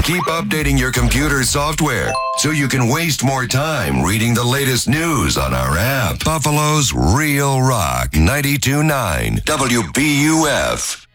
Keep updating your computer software so you can waste more time reading the latest news on our app. Buffalo's Real Rock 92.9 WBUF.